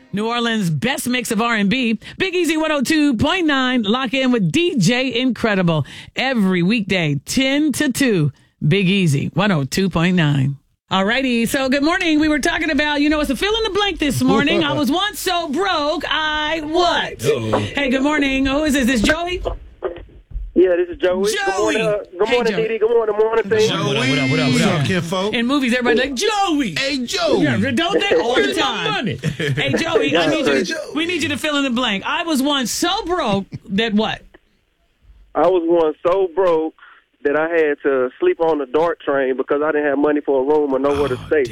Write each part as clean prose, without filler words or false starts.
New Orleans' best mix of R&B. Big Easy 102.9. Lock in with DJ Incredible. Every weekday, 10 to 2. Big Easy 102.9. All righty. So good morning. We were talking about, it's a fill in the blank this morning. I was once so broke, I what? Hey, good morning. Who is this? Is this Joey? Yeah, this is Joey. Joey. Good morning, Didi. Good morning, team. Joey. What up, kinfolk? In movies, everybody's like, Joey. Hey, Joey. Yeah, don't they all the time? Hey, Joey, we need you to fill in the blank. I was once so broke that what? I was once so broke that I had to sleep on the DART train because I didn't have money for a room or nowhere to stay.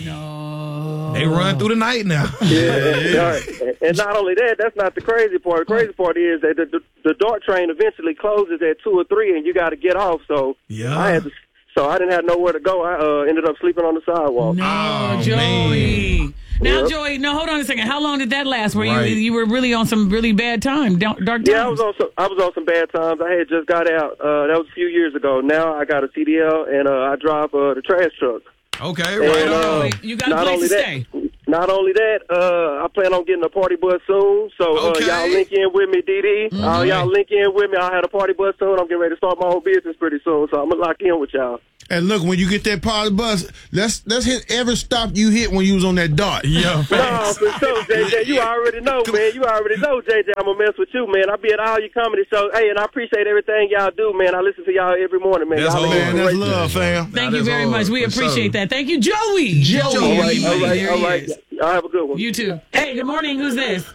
No. They run through the night now. Yeah. And not only that, that's not the crazy part. The crazy part is that the DART train eventually closes at 2 or 3, and you got to get off. So yeah. I didn't have nowhere to go. I ended up sleeping on the sidewalk. No, Joey. Man. Now, Yep. Joey, hold on a second. How long did that last? Where you were really on some really bad time, dark times? Yeah, I was on some bad times. I had just got out. That was a few years ago. Now I got a CDL, and I drive the trash truck. Okay, right on. You got a place to stay. Not only that, I plan on getting a party bus soon. So Okay. y'all link in with me, Didi. Y'all link in with me. I'll have a party bus soon. I'm getting ready to start my own business pretty soon. So I'm going to lock in with y'all. And look, when you get that party bus, let's hit every stop you hit when you was on that DART. Yeah, No, for sure, JJ. You already know, man. You already know, JJ. I'm going to mess with you, man. I'll be at all your comedy shows. Hey, and I appreciate everything y'all do, man. I listen to y'all every morning, man. That's y'all hard. Man, that's love, fam. Thank you very much. We appreciate that. Thank you, Joey. All right. There he is. Y'all have a good one. You too. Hey, good morning. Who's this?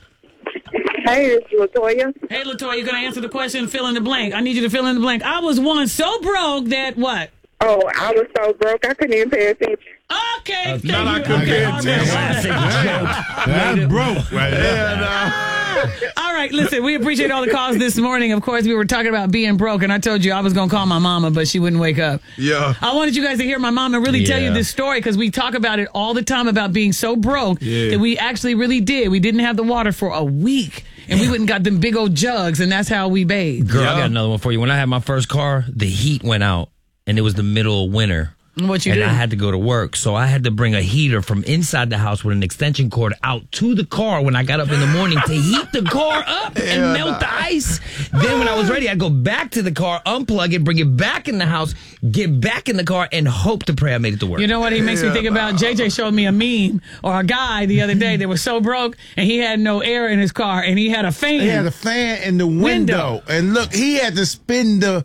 Hey, it's LaToya. Hey, LaToya, you're going to answer the question, fill in the blank. I need you to fill in the blank. I was once so broke that what? Oh, I was so broke I couldn't even pay attention. Okay. Not I couldn't pay attention. That's broke right there. All right, listen, we appreciate all the calls this morning. Of course, we were talking about being broke, and I told you I was going to call my mama, but she wouldn't wake up. Yeah. I wanted you guys to hear my mama really tell you this story because we talk about it all the time about being so broke that we actually really did. We didn't have the water for a week, and we went and got them big old jugs, and that's how we bathed. Girl, I got another one for you. When I had my first car, the heat went out, and it was the middle of winter. What you and did? I had to go to work, so I had to bring a heater from inside the house with an extension cord out to the car when I got up in the morning to heat the car up and melt the ice. Then when I was ready, I'd go back to the car, unplug it, bring it back in the house, get back in the car, and hope to pray I made it to work. You know what he makes me think about? JJ showed me a meme or a guy the other day that was so broke and he had no air in his car and he had a fan. He had a fan in the window. And look, he had to spin the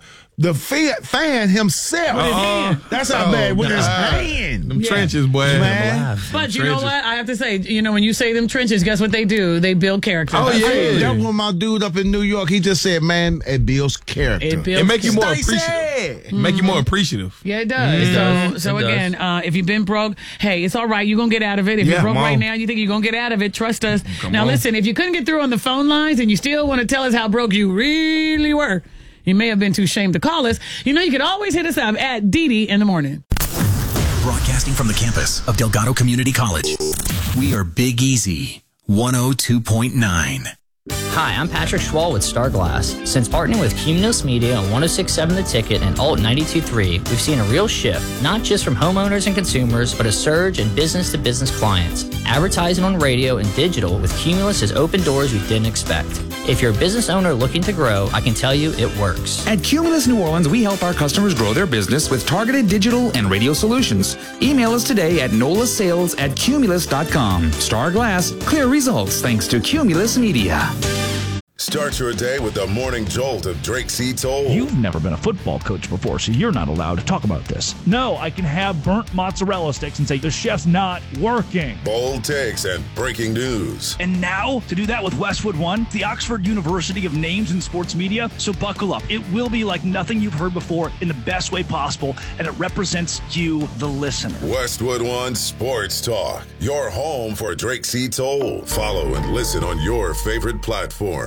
fan himself. With his hand. That's how bad with his hand. Them trenches, boy. Man. But you know what? I have to say, when you say them trenches, guess what they do? They build character. Oh, yeah. That was my dude up in New York. He just said, man, it builds character. It builds It make you more character. appreciative. Make you more appreciative. Yeah, it does. So It again, does. if you've been broke, hey, it's all right. You're going to get out of it. If you're broke come right on. now, you think you're going to get out of it, trust us. Now, on. listen, if you couldn't get through on the phone lines and you still want to tell us how broke you really were, you may have been too ashamed to call us. You could always hit us up at Didi in the morning. Broadcasting from the campus of Delgado Community College, we are Big Easy 102.9. Hi, I'm Patrick Schwall with Star Glass. Since partnering with Cumulus Media on 106.7 The Ticket and Alt 92.3, we've seen a real shift, not just from homeowners and consumers, but a surge in business-to-business clients. Advertising on radio and digital with Cumulus has opened doors we didn't expect. If you're a business owner looking to grow, I can tell you it works. At Cumulus New Orleans, we help our customers grow their business with targeted digital and radio solutions. Email us today at nolasales@cumulus.com. Star Glass, clear results thanks to Cumulus Media. Start your day with the morning jolt of Drake C. Toll. You've never been a football coach before, so you're not allowed to talk about this. No, I can have burnt mozzarella sticks and say the chef's not working. Bold takes and breaking news. And now, to do that with Westwood One, the Oxford University of Names in Sports Media, so buckle up. It will be like nothing you've heard before in the best way possible, and it represents you, the listener. Westwood One Sports Talk, your home for Drake C. Toll. Follow and listen on your favorite platform.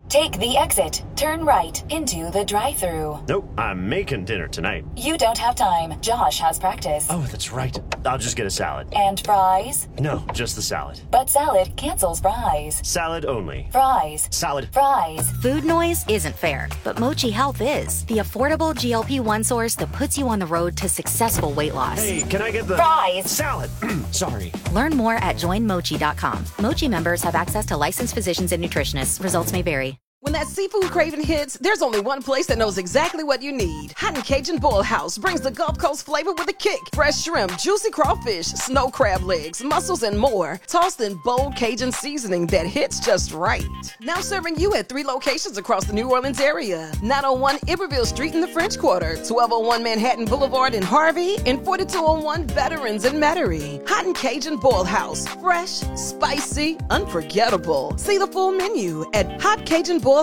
Take the exit. Turn right into the drive-thru. Nope, I'm making dinner tonight. You don't have time. Josh has practice. Oh, that's right. I'll just get a salad. And fries? No, just the salad. But salad cancels fries. Salad only. Fries. Salad. Fries. Food noise isn't fair, but Mochi Health is. The affordable GLP-1 source that puts you on the road to successful weight loss. Hey, can I get the fries? Salad. Sorry. Learn more at joinmochi.com. Mochi members have access to licensed physicians and nutritionists. Results may vary. When that seafood craving hits, there's only one place that knows exactly what you need. Hot and Cajun Boil House brings the Gulf Coast flavor with a kick. Fresh shrimp, juicy crawfish, snow crab legs, mussels, and more. Tossed in bold Cajun seasoning that hits just right. Now serving you at 3 locations across the New Orleans area. 901 Iberville Street in the French Quarter, 1201 Manhattan Boulevard in Harvey, and 4201 Veterans in Metairie. Hot and Cajun Boil House. Fresh, spicy, unforgettable. See the full menu at hotcajunboilhouse.com.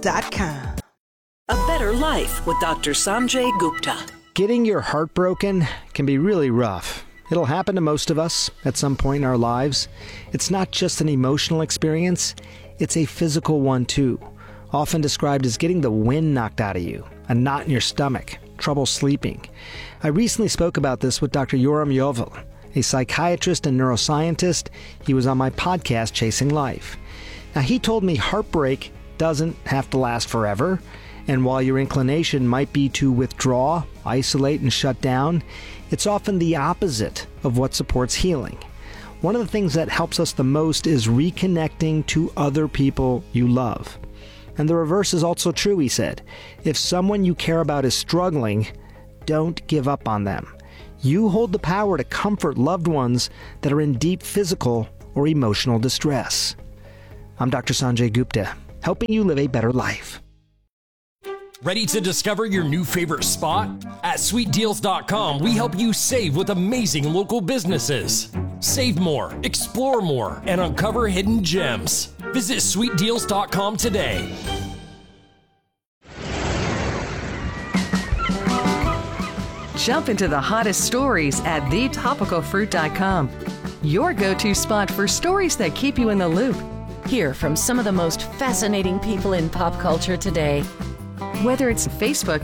A Better Life with Dr. Sanjay Gupta. Getting your heart broken can be really rough. It'll happen to most of us at some point in our lives. It's not just an emotional experience, it's a physical one too. Often described as getting the wind knocked out of you, a knot in your stomach, trouble sleeping. I recently spoke about this with Dr. Yoram Yovel, a psychiatrist and neuroscientist. He was on my podcast, Chasing Life. Now, he told me heartbreak doesn't have to last forever, and while your inclination might be to withdraw, isolate, and shut down, it's often the opposite of what supports healing. One of the things that helps us the most is reconnecting to other people you love. And the reverse is also true, he said. If someone you care about is struggling, don't give up on them. You hold the power to comfort loved ones that are in deep physical or emotional distress. I'm Dr. Sanjay Gupta, helping you live a better life. Ready to discover your new favorite spot? At sweetdeals.com, we help you save with amazing local businesses. Save more, explore more, and uncover hidden gems. Visit sweetdeals.com today. Jump into the hottest stories at thetopicalfruit.com. Your go-to spot for stories that keep you in the loop. Hear from some of the most fascinating people in pop culture today. Whether it's Facebook,